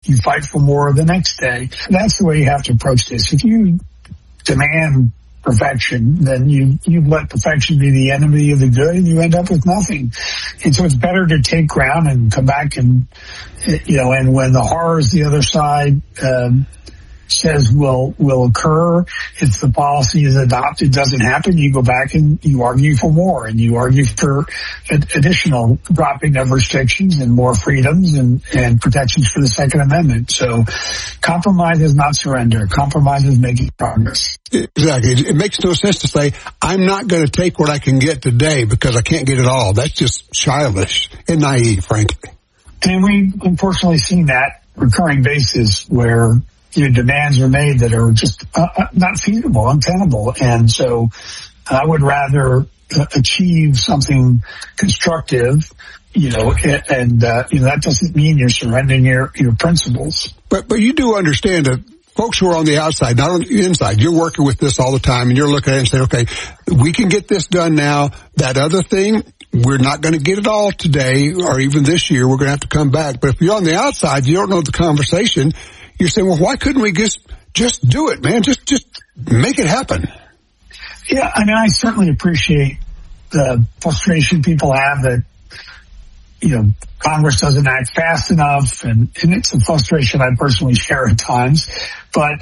you fight for more the next day. And that's the way you have to approach this. If you demand perfection, then you've let perfection be the enemy of the good, and you end up with nothing. And so it's better to take ground and come back and, and when the horrors the other side says will occur, if the policy is adopted, doesn't happen, you go back and you argue for more, and you argue for additional dropping of restrictions and more freedoms and protections for the Second Amendment. So compromise is not surrender. Compromise is making progress. Exactly. It makes no sense to say, I'm not going to take what I can get today because I can't get it all. That's just childish and naive, frankly. And we've unfortunately seen that recurring basis where demands are made that are just not feasible, untenable. And so I would rather achieve something constructive, and that doesn't mean you're surrendering your principles. But you do understand that folks who are on the outside, not on the inside, you're working with this all the time, and you're looking at it and saying, okay, we can get this done now. That other thing, we're not going to get it all today or even this year. We're going to have to come back. But if you're on the outside, you don't know the conversation. You're saying, well, why couldn't we just do it, man? Just make it happen. Yeah, I mean, I certainly appreciate the frustration people have that, Congress doesn't act fast enough, and it's a frustration I personally share at times. But,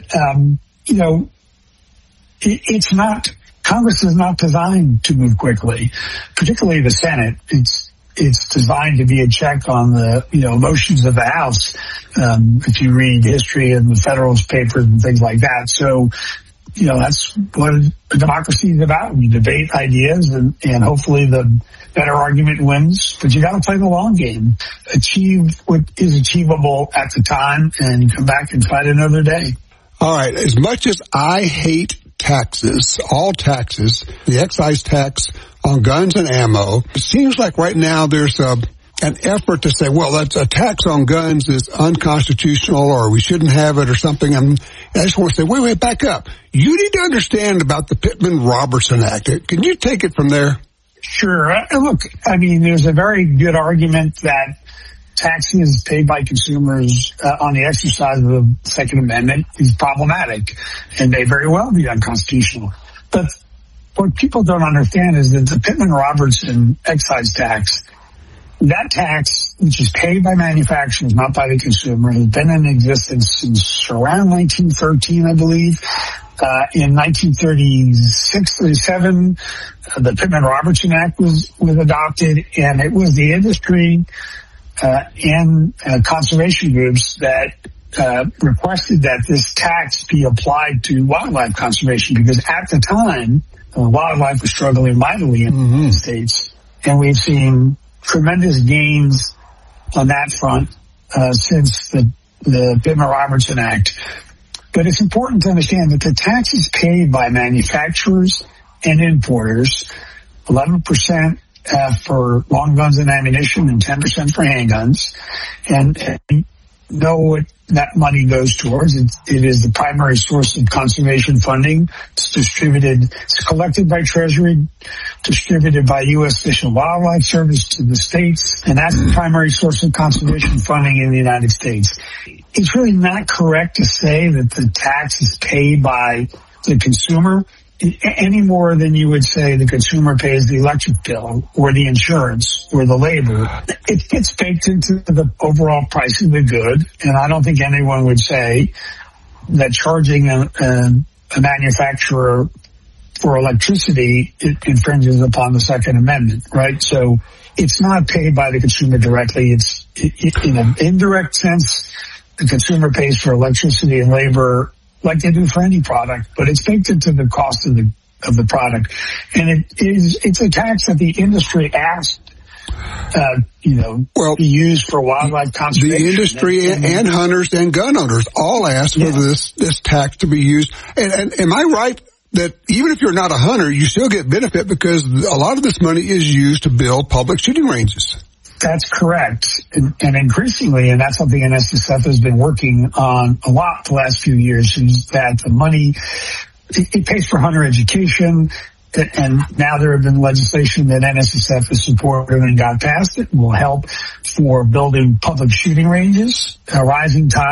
it's not, Congress is not designed to move quickly, particularly the Senate. It's designed to be a check on the, emotions of the House, if you read history and the Federalist Papers and things like that. So, that's what a democracy is about. You debate ideas and hopefully the better argument wins, but you got to play the long game. Achieve what is achievable at the time and come back and fight another day. All right. As much as I hate taxes, all taxes, the excise tax on guns and ammo, it seems like right now there's an effort to say, well, that's a tax on guns is unconstitutional or we shouldn't have it or something. And I just want to say, wait, back up. You need to understand about the Pittman-Robertson Act. Can you take it from there? Sure. Look, I mean, there's a very good argument that taxes paid by consumers on the exercise of the Second Amendment is problematic and may very well be unconstitutional. But what people don't understand is that the Pittman-Robertson excise tax, that tax, which is paid by manufacturers, not by the consumer, has been in existence since around 1913, I believe. In 1936-37, the Pittman-Robertson Act was adopted, and it was the industry and conservation groups that requested that this tax be applied to wildlife conservation, because at the time, wildlife was struggling mightily in the United States, and we've seen tremendous gains on that front since the Pittman-Robertson Act. But it's important to understand that the tax is paid by manufacturers and importers, 11% for long guns and ammunition and 10% for handguns. And know what that money goes towards. It is the primary source of conservation funding. It's collected by Treasury, distributed by U.S. Fish and Wildlife Service to the states, and that's the primary source of conservation funding in the United States. It's really not correct to say that the tax is paid by the consumer any more than you would say the consumer pays the electric bill or the insurance or the labor. It gets baked into the overall price of the good, and I don't think anyone would say that charging a manufacturer for electricity infringes upon the Second Amendment, right? So it's not paid by the consumer directly. It's in an indirect sense, the consumer pays for electricity and labor like they do for any product, but it's baked into the cost of the product. And it's a tax that the industry asked, be used for wildlife conservation. The industry and hunters and gun owners all asked for this tax to be used. And am I right that even if you're not a hunter, you still get benefit because a lot of this money is used to build public shooting ranges? That's correct. And increasingly, and that's something NSSF has been working on a lot the last few years, is that the money, it pays for hunter education. And now there have been legislation that NSSF has supported and got passed. It will help for building public shooting ranges. A rising tide